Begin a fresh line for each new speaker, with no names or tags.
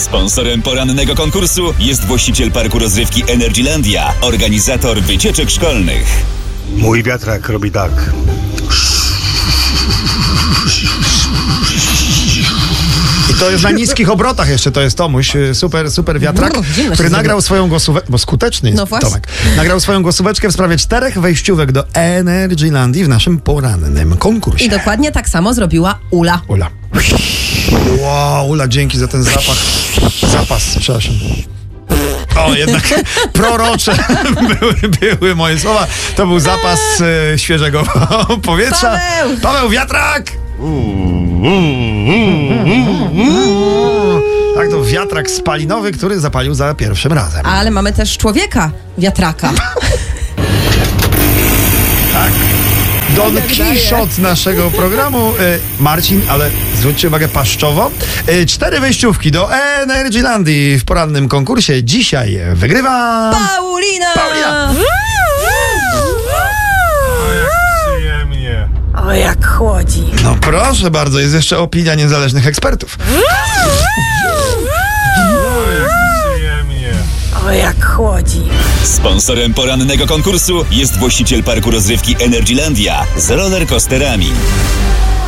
Sponsorem porannego konkursu jest właściciel parku rozrywki Energylandia, organizator wycieczek szkolnych.
Mój wiatrak robi tak. I to jest na niskich obrotach jeszcze, to jest Tomuś, super wiatrak, który nagrał swoją głosóweczkę, bo skuteczny jest Tomek. Nagrał swoją głosóweczkę w sprawie 4 wejściówek do Energylandii w naszym porannym konkursie.
I dokładnie tak samo zrobiła Ula.
Wow, Ula, dzięki za ten zapas, przepraszam. O, jednak prorocze były moje słowa. To był zapas świeżego powietrza. Paweł Wiatrak! Tak, to wiatrak spalinowy, który zapalił za pierwszym razem.
Ale mamy też człowieka wiatraka.
Tak. Don Kiszot naszego programu. Marcin, ale zwróćcie uwagę paszczowo. 4 wejściówki do Energylandii w porannym konkursie. Dzisiaj wygrywa...
Paulina!
O, jak chłodzi.
No proszę bardzo, jest jeszcze opinia niezależnych ekspertów.
O, jak chłodzi.
Sponsorem porannego konkursu jest właściciel parku rozrywki Energylandia z rollercoasterami.